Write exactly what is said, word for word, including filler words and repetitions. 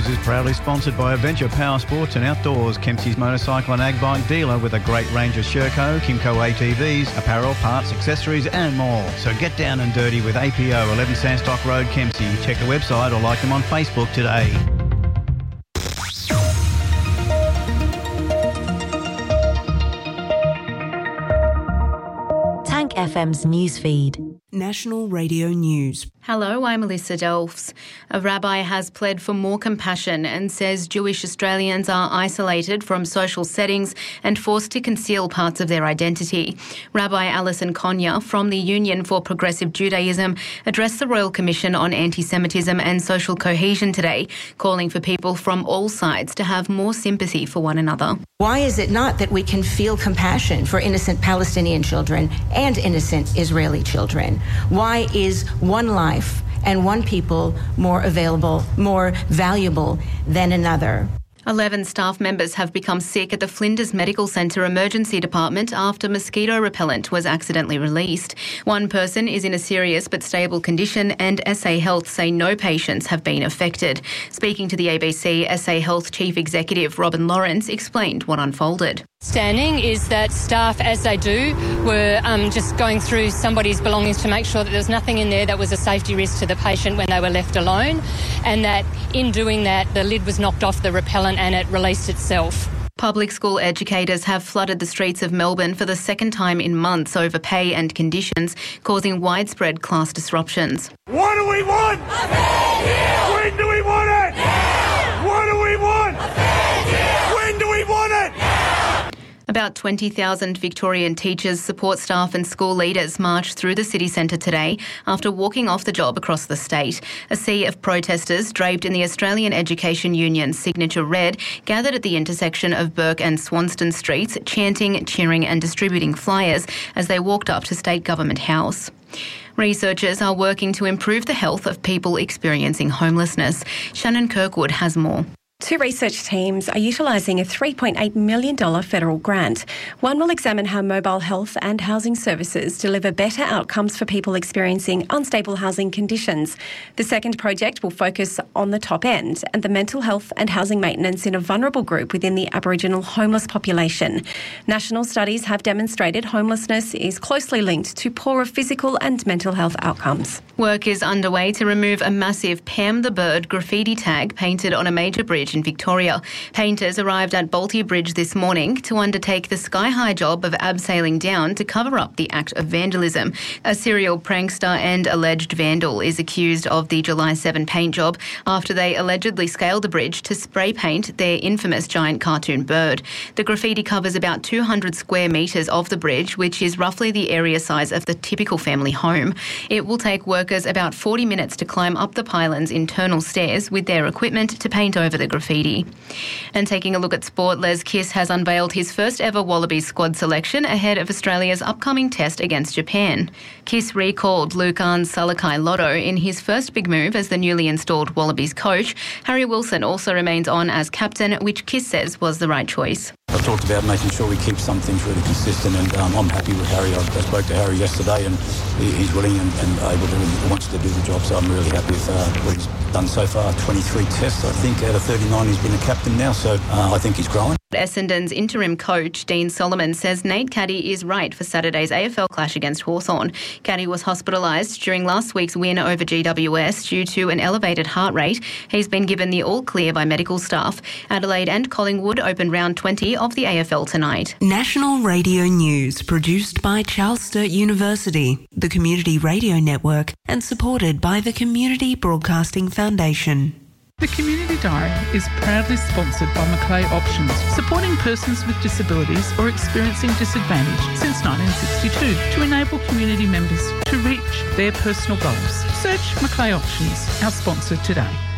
News is proudly sponsored by Adventure Power Sports and Outdoors, Kempsey's motorcycle and ag bike dealer with a great range of Sherco, Kimco A T Vs, apparel, parts, accessories and more. So get down and dirty with A P O, eleven Sandstock Road, Kempsey. Check the website or like them on Facebook today. Tank F M's newsfeed. National Radio News. Hello, I'm Alyssa Delfs. A rabbi has pled for more compassion and says Jewish Australians are isolated from social settings and forced to conceal parts of their identity. Rabbi Alison Konya from the Union for Progressive Judaism addressed the Royal Commission on Anti-Semitism and Social Cohesion today, calling for people from all sides to have more sympathy for one another. Why is it not that we can feel compassion for innocent Palestinian children and innocent Israeli children? Why is one life and one people more available, more valuable than another? Eleven staff members have become sick at the Flinders Medical Centre Emergency Department after mosquito repellent was accidentally released. One person is in a serious but stable condition, and S A Health say no patients have been affected. Speaking to the A B C, S A Health Chief Executive Robin Lawrence explained what unfolded. Standing is that staff, as they do, were um, just going through somebody's belongings to make sure that there was nothing in there that was a safety risk to the patient when they were left alone, and that in doing that, the lid was knocked off the repellent and it released itself. Public school educators have flooded the streets of Melbourne for the second time in months over pay and conditions, causing widespread class disruptions. What do we want? A fair deal! When do we want it? Now! What do we want? A fair deal! When do we want it? Now! About twenty thousand Victorian teachers, support staff and school leaders marched through the city centre today after walking off the job across the state. A sea of protesters draped in the Australian Education Union's signature red gathered at the intersection of Burke and Swanston Streets, chanting, cheering and distributing flyers as they walked up to State Government House. Researchers are working to improve the health of people experiencing homelessness. Shannon Kirkwood has more. Two research teams are utilising a three point eight million dollars federal grant. One will examine how mobile health and housing services deliver better outcomes for people experiencing unstable housing conditions. The second project will focus on the top end and the mental health and housing maintenance in a vulnerable group within the Aboriginal homeless population. National studies have demonstrated homelessness is closely linked to poorer physical and mental health outcomes. Work is underway to remove a massive Pam the Bird graffiti tag painted on a major bridge in Victoria. Painters arrived at Balti Bridge this morning to undertake the sky-high job of abseiling down to cover up the act of vandalism. A serial prankster and alleged vandal is accused of the July seventh paint job after they allegedly scaled the bridge to spray paint their infamous giant cartoon bird. The graffiti covers about two hundred square metres of the bridge, which is roughly the area size of the typical family home. It will take workers about forty minutes to climb up the pylon's internal stairs with their equipment to paint over the graffiti. And taking a look at sport, Les Kiss has unveiled his first ever Wallabies squad selection ahead of Australia's upcoming test against Japan. Kiss recalled Lukan Salakai Lotto in his first big move as the newly installed Wallabies coach. Harry Wilson also remains on as captain, which Kiss says was the right choice. I've talked about making sure we keep some things really consistent, and um, I'm happy with Harry. I, I spoke to Harry yesterday, and he, he's willing and, and able to and wants to do the job, so I'm really happy with uh, what he's done so far. twenty-three tests, I think, out of thirty-nine he's been a captain now, so uh, I think he's growing. Essendon's interim coach, Dean Solomon, says Nate Caddy is right for Saturday's A F L clash against Hawthorn. Caddy was hospitalised during last week's win over G W S due to an elevated heart rate. He's been given the all-clear by medical staff. Adelaide and Collingwood open round twenty of the A F L tonight. National Radio News, produced by Charles Sturt University, the Community Radio Network, and supported by the Community Broadcasting Foundation. The Community Diary is proudly sponsored by Macleay Options, supporting persons with disabilities or experiencing disadvantage since nineteen sixty-two to enable community members to reach their personal goals. Search Macleay Options, our sponsor today.